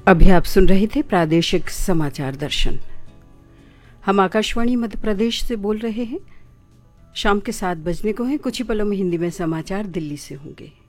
अभी आप सुन रहे थे प्रादेशिक समाचार दर्शन। हम आकाशवाणी मध्य प्रदेश से बोल रहे हैं। शाम के 7 बजने को हैं। कुछ ही पलों में हिंदी में समाचार दिल्ली से होंगे।